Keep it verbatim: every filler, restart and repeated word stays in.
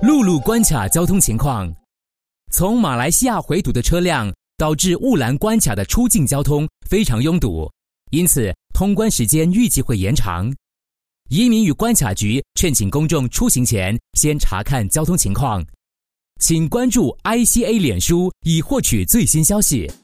陆路关卡交通情况。从马来西亚回堵的车辆导致雾兰关卡的出境交通非常拥堵，因此通关时间预计会延长。移民与关卡局劝请公众出行前先查看交通情况。请关注 I C A 脸书以获取最新消息。